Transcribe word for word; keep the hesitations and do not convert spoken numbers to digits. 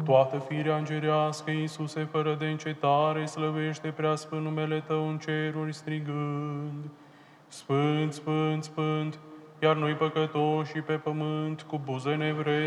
toată firea îngerească, Iisuse, fără de încetare, slăvește preasfânt numele Tău în ceruri, strigând: Sfânt, Sfânt, Sfânt, iar noi păcătoși pe pământ, cu buze nevrei,